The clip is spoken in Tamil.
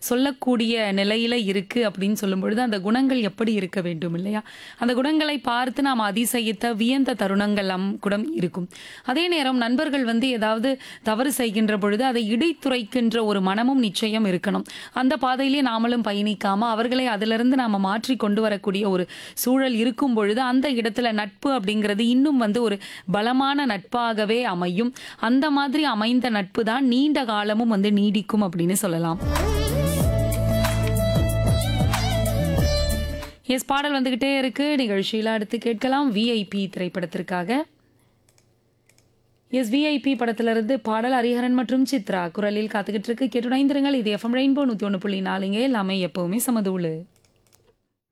சொல்லக்கூடிய நிலையில இருக்கு அப்படின்னு சொல்லும்பொழுது, அந்த குணங்கள் எப்படி இருக்க வேண்டும் இல்லையா? அந்த குணங்களை பார்த்து நாம் அதிசயித்த, வியந்த தருணங்கள் கூட இருக்கும். அதே நேரம் நண்பர்கள் வந்து ஏதாவது தவறு செய்கின்ற பொழுது, அதை இடைத்துரைக்கின்ற ஒரு மனமும் நிச்சயம் இருக்கணும். அந்த பாதையிலே நாமளும் பயணிக்காம, அவர்களை அதிலிருந்து நாம மாற்றி கொண்டு வரக்கூடிய ஒரு சூழல் இருக்கும் பொழுது, அந்த இடத்துல நட்பு அப்படிங்கிறது இன்னும் வந்து ஒரு பலமான நட்பாகவே அமையும். அந்த மாதிரி அமைந்த நட்பு தான் நீண்ட காலமும் வந்து நீடிக்கும் அப்படின்னு சொல்லலாம். எஸ், பாடல் வந்துகிட்டே இருக்கு. நிகழ்ச்சியில அடுத்து கேட்கலாம் விஐபி திரைப்படத்திற்காக. எஸ், விஐபி படத்திலிருந்து பாடல் ஹரிஹரன் மற்றும் சித்ரா குரலில் காத்துக்கிட்டு இருக்கு. கேட்டுடைந்திருங்கள். இது எஃப்எம் ரெயின்போ 101.4 எல்லாமே எப்பவுமே சமதூளு.